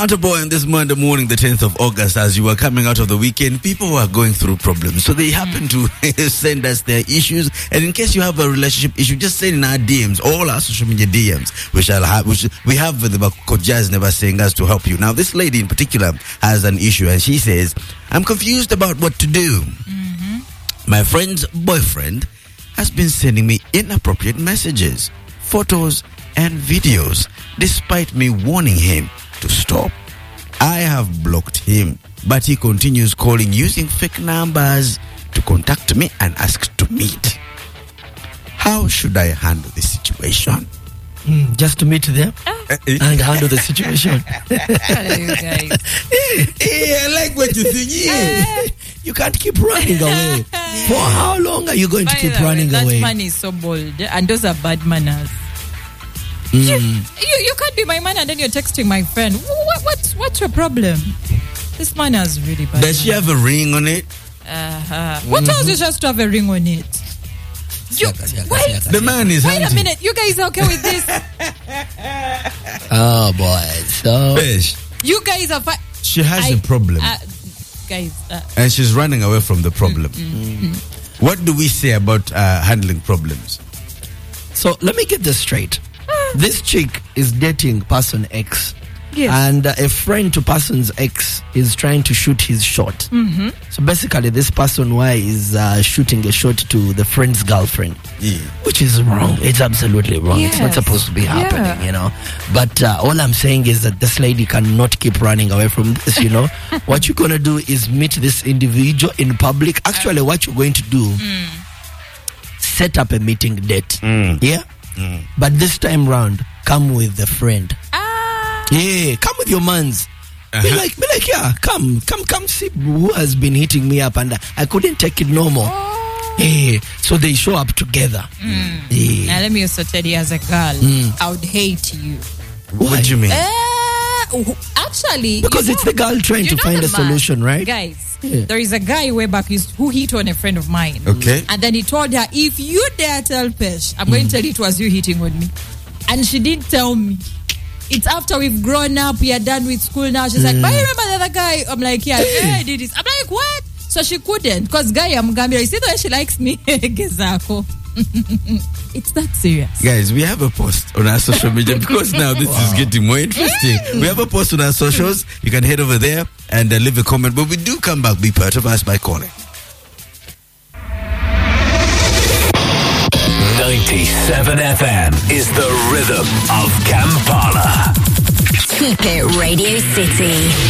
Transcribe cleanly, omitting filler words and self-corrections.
Atta Boy on this Monday morning, the 10th of August, as you were coming out of the weekend, people were going through problems. So they happen to send us their issues. And in case you have a relationship issue, just send in our DMs, all our social media DMs. We have the Kojas never saying us to help you. Now, this lady in particular has an issue, and she says, I'm confused about what to do. My friend's boyfriend has been sending me inappropriate messages, photos, and videos, despite me warning him to stop. I have blocked him, but he continues calling using fake numbers to contact me and ask to meet. How should I handle this situation? Just to meet them and handle the situation. Hello, you guys. I like what you think. You can't keep running away. For how long are you going to keep running away? That man is so bold, and those are bad manners. You can't be my man and then you're texting my friend. What's your problem? This man is really bad. Does she have a ring on it? What else is just to have a ring on it? The man is Wait a minute, you guys are okay with this? Oh boy, so Fish. You guys are fine. She has a problem, guys. and she's running away from the problem. What do we say about handling problems? So let me get this straight. This chick is dating person X. Yes. And a friend to person's ex is trying to shoot his shot. So basically, this person Y is shooting a shot to the friend's girlfriend, which is wrong. It's absolutely wrong. Yes. It's not supposed to be happening, you know. But all I'm saying is that this lady cannot keep running away from this, you know. What you're going to do is meet this individual in public. Actually, what you're going to do, set up a meeting date. Yeah? But this time round, come with the friend. Yeah, come with your mans. Be like, yeah, come see who has been hitting me up and I couldn't take it no more. Yeah, so they show up together. Yeah. Now let me also tell you, as a girl, I would hate you. What do you mean? Actually, because it's the girl trying to find a solution, right? Guys, there is a guy way back who hit on a friend of mine. Okay. And then he told her, if you dare tell Pesh, I'm going to tell you it was you hitting on me. And she didn't tell me. It's after we've grown up, we are done with school now. She's like, but you remember the other guy? I'm like, yeah, I did this. I'm like, what? So she couldn't, because guy, I'm Gambia. You see the way she likes me? It's that serious. Guys, we have a post on our social media because now this is getting more interesting. We have a post on our socials. You can head over there and leave a comment. But we do come back. Be part of us by calling. 97 FM is the rhythm of Kampala. Keep it Radio City.